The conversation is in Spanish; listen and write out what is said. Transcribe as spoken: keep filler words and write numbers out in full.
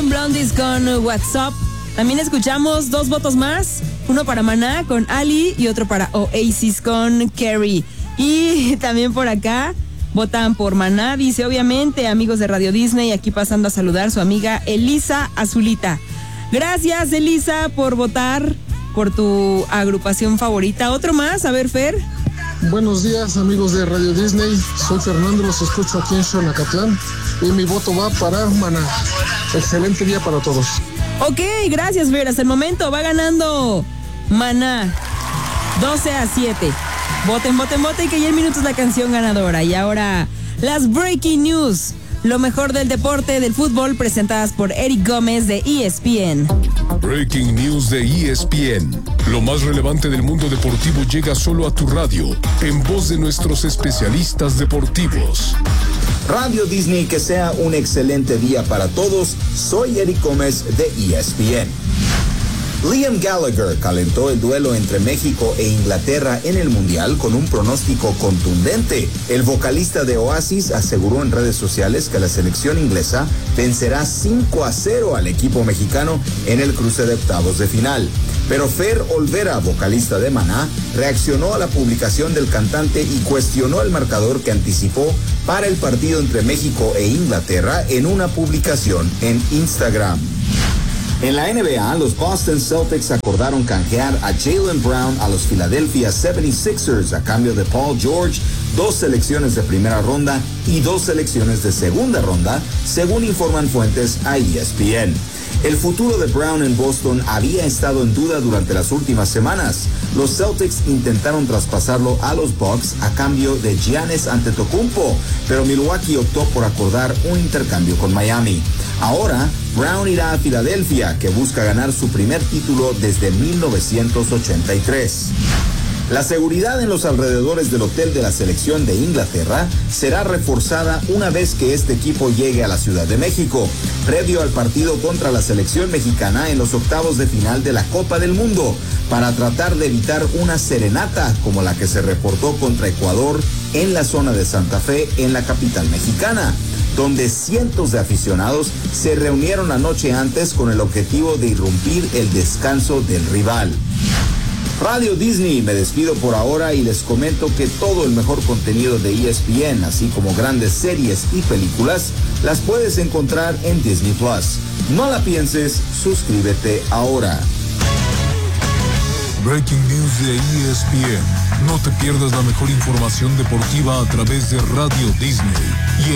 and Blondies con What's Up. También escuchamos dos votos más, uno para Maná con Ali y otro para Oasis con Carrie. Y también por acá votan por Maná, dice obviamente, amigos de Radio Disney, aquí pasando a saludar su amiga Elisa Azulita. Gracias, Elisa, por votar por tu agrupación favorita. ¿Otro más? A ver, Fer. Buenos días, amigos de Radio Disney. Soy Fernando, los escucho aquí en Xonacatlán y mi voto va para Maná. Excelente día para todos. Ok, gracias, Fer. Hasta el momento va ganando Maná doce a siete. Voten, voten, voten, que ya en minutos la canción ganadora. Y ahora, las Breaking News. Lo mejor del deporte, del fútbol, presentadas por Eric Gómez de E S P N. Breaking News de E S P N. Lo más relevante del mundo deportivo llega solo a tu radio, en voz de nuestros especialistas deportivos. Radio Disney, que sea un excelente día para todos. Soy Eric Gómez de E S P N. Liam Gallagher calentó el duelo entre México e Inglaterra en el Mundial con un pronóstico contundente. El vocalista de Oasis aseguró en redes sociales que la selección inglesa vencerá cinco a cero al equipo mexicano en el cruce de octavos de final. Pero Fer Olvera, vocalista de Maná, reaccionó a la publicación del cantante y cuestionó el marcador que anticipó para el partido entre México e Inglaterra en una publicación en Instagram. En la N B A, los Boston Celtics acordaron canjear a Jaylen Brown a los Philadelphia setenta y seis ers a cambio de Paul George, dos selecciones de primera ronda y dos selecciones de segunda ronda, según informan fuentes a E S P N. El futuro de Brown en Boston había estado en duda durante las últimas semanas. Los Celtics intentaron traspasarlo a los Bucks a cambio de Giannis Antetokounmpo, pero Milwaukee optó por acordar un intercambio con Miami. Ahora, Brown irá a Filadelfia, que busca ganar su primer título desde mil novecientos ochenta y tres. La seguridad en los alrededores del hotel de la selección de Inglaterra será reforzada una vez que este equipo llegue a la Ciudad de México, previo al partido contra la selección mexicana en los octavos de final de la Copa del Mundo, para tratar de evitar una serenata como la que se reportó contra Ecuador en la zona de Santa Fe, en la capital mexicana, donde cientos de aficionados se reunieron la noche antes con el objetivo de irrumpir el descanso del rival. Radio Disney, me despido por ahora y les comento que todo el mejor contenido de E S P N, así como grandes series y películas, las puedes encontrar en Disney Plus. No la pienses, suscríbete ahora. Breaking News de E S P N. No te pierdas la mejor información deportiva a través de Radio Disney y en